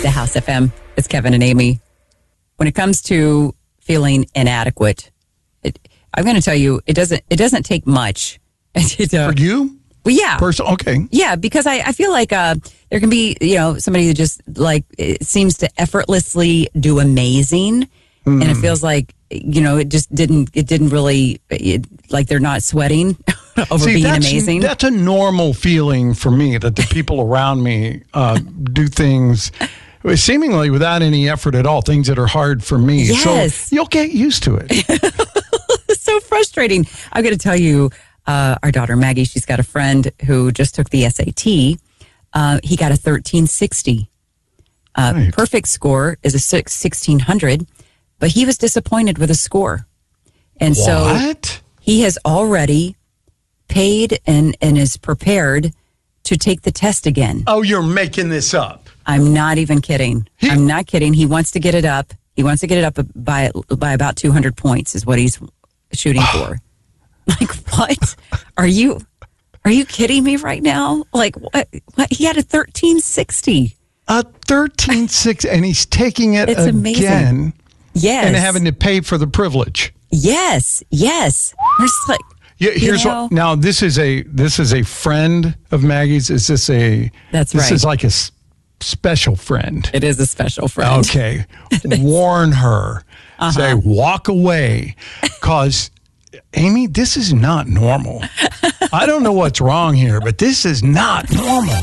to House FM. It's Kevin and Amy. When it comes to feeling inadequate, I'm going to tell you, it doesn't take much. For you? Well, yeah. Okay. Yeah, because I feel like there can be, somebody who just it seems to effortlessly do amazing. And it feels like, it didn't really, like they're not sweating over being amazing. That's a normal feeling for me, that the people around me do things seemingly without any effort at all, things that are hard for me. Yes. So you'll get used to it. It's so frustrating. I'm going to tell you, our daughter Maggie, she's got a friend who just took the SAT. He got a 1360. Right. Perfect score is a 1600, but he was disappointed with his score. And so he has already paid and is prepared to take the test again. Oh, you're making this up. I'm not even kidding. I'm not kidding. He wants to get it up. He wants to get it up by about 200 points is what he's shooting for. Like, what? Are you kidding me right now? Like, what? He had a 1360. A 1360, and he's taking it again. Amazing. Yes. And having to pay for the privilege. Yes. There's like, here's what. Now, this is a friend of Maggie's. Is this a? That's right. This is like a special friend. It is a special friend. Okay. Warn her. Say, walk away, because Amy, this is not normal. I don't know what's wrong here, but this is not normal.